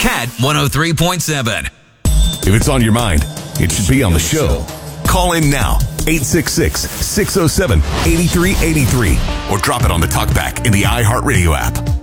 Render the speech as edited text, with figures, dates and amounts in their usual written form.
Cat 103.7. If it's on your mind, it should be on the show. Call in now, 866-607-8383, or drop it on the talkback in the iHeartRadio app.